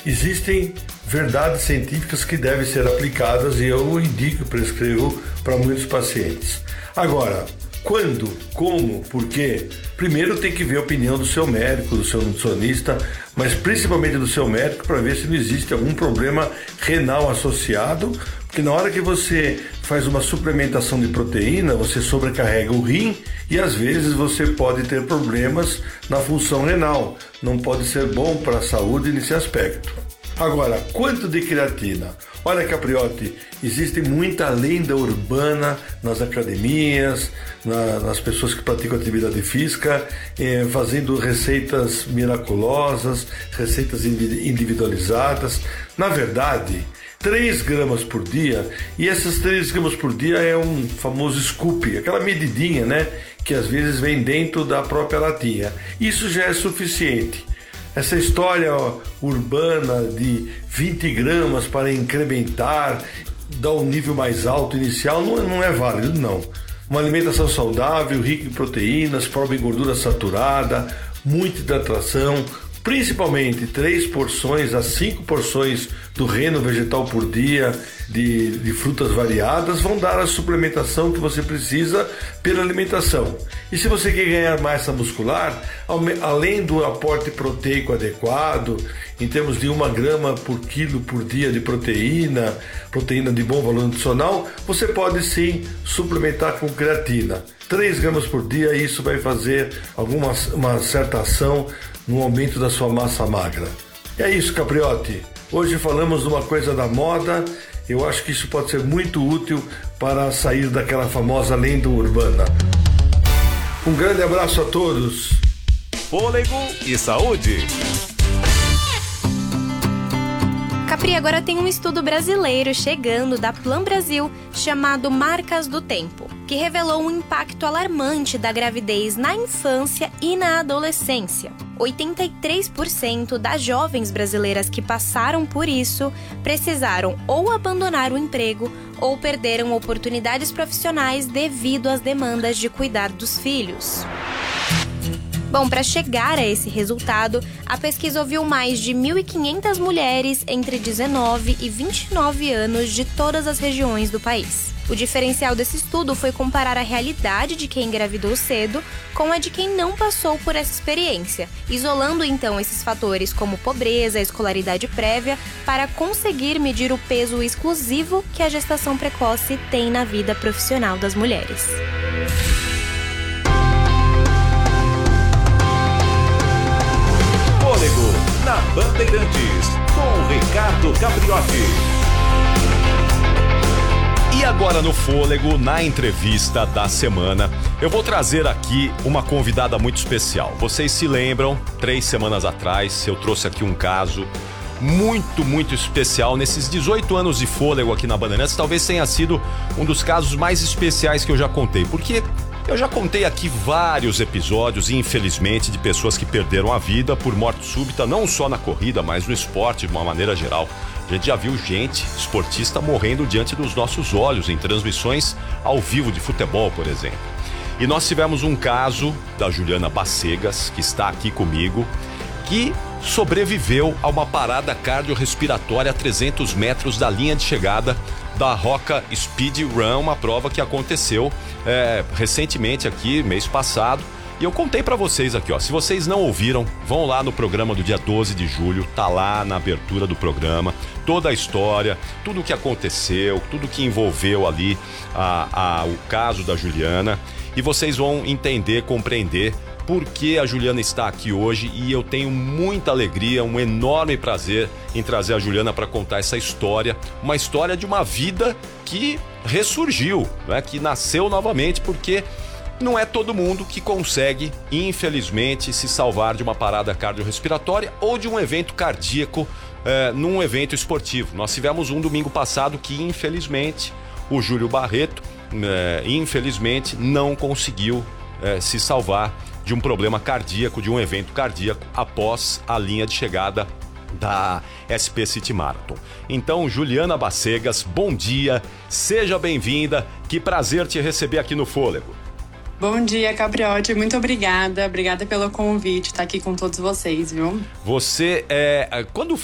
Existem verdades científicas que devem ser aplicadas e eu indico e prescrevo para muitos pacientes. Agora, quando, como, por quê? Primeiro tem que ver a opinião do seu médico, do seu nutricionista, mas principalmente do seu médico para ver se não existe algum problema renal associado, porque na hora que você faz uma suplementação de proteína, você sobrecarrega o rim e às vezes você pode ter problemas na função renal. Não pode ser bom para a saúde nesse aspecto. Agora, quanto de creatina? Olha, Capriotti, existe muita lenda urbana nas academias, nas pessoas que praticam atividade física, fazendo receitas miraculosas, receitas individualizadas. Na verdade, 3 gramas por dia, e essas 3 gramas por dia é um famoso scoop, aquela medidinha, né, que às vezes vem dentro da própria latinha. Isso já é suficiente. Essa história urbana de 20 gramas para incrementar, dar um nível mais alto inicial, não é válido, não. Uma alimentação saudável, rica em proteínas, pobre em gordura saturada, muita hidratação, principalmente 3 porções a 5 porções do reino vegetal por dia, de frutas variadas, vão dar a suplementação que você precisa pela alimentação. E se você quer ganhar massa muscular, além do aporte proteico adequado, em termos de 1 grama por quilo por dia de proteína de bom valor nutricional, você pode sim suplementar com creatina. 3 gramas por dia, isso vai fazer uma certa ação no aumento da sua massa magra. É isso, Capriotti. Hoje falamos de uma coisa da moda. Eu acho que isso pode ser muito útil para sair daquela famosa lenda urbana. Um grande abraço a todos. Fôlego e saúde. Capri, agora tem um estudo brasileiro chegando da Plan Brasil chamado Marcas do Tempo, que revelou um impacto alarmante da gravidez na infância e na adolescência. 83% das jovens brasileiras que passaram por isso precisaram ou abandonar o emprego ou perderam oportunidades profissionais devido às demandas de cuidar dos filhos. Bom, para chegar a esse resultado, a pesquisa ouviu mais de 1.500 mulheres entre 19 e 29 anos de todas as regiões do país. O diferencial desse estudo foi comparar a realidade de quem engravidou cedo com a de quem não passou por essa experiência, isolando então esses fatores como pobreza, escolaridade prévia, para conseguir medir o peso exclusivo que a gestação precoce tem na vida profissional das mulheres. Fôlego na Bandeirantes, com Ricardo Capriotti. E agora no Fôlego, na entrevista da semana, eu vou trazer aqui uma convidada muito especial. Vocês se lembram, 3 semanas atrás, eu trouxe aqui um caso muito especial. Nesses 18 anos de Fôlego aqui na Bandeirantes, talvez tenha sido um dos casos mais especiais que eu já contei, porque eu já contei aqui vários episódios, infelizmente, de pessoas que perderam a vida por morte súbita, não só na corrida, mas no esporte de uma maneira geral. A gente já viu gente, esportista, morrendo diante dos nossos olhos em transmissões ao vivo de futebol, por exemplo. E nós tivemos um caso da Juliana Bacegas, que está aqui comigo, que sobreviveu a uma parada cardiorrespiratória a 300 metros da linha de chegada da Roca Speed Run, uma prova que aconteceu recentemente aqui, mês passado. E eu contei pra vocês aqui, ó, se vocês não ouviram, vão lá no programa do dia 12 de julho, tá lá na abertura do programa, toda a história, tudo o que aconteceu, tudo que envolveu ali o caso da Juliana, e vocês vão entender, compreender por que a Juliana está aqui hoje, e eu tenho muita alegria, um enorme prazer em trazer a Juliana para contar essa história, uma história de uma vida que ressurgiu, né, que nasceu novamente, porque não é todo mundo que consegue, infelizmente, se salvar de uma parada cardiorrespiratória ou de um evento cardíaco num evento esportivo. Nós tivemos um domingo passado que, infelizmente, o Júlio Barreto, infelizmente, não conseguiu se salvar de um problema cardíaco, de um evento cardíaco, após a linha de chegada da SP City Marathon. Então, Juliana Bacegas, bom dia, seja bem-vinda, que prazer te receber aqui no Fôlego. Bom dia, Capriotti, muito obrigada pelo convite, estar aqui com todos vocês, viu? Você, quando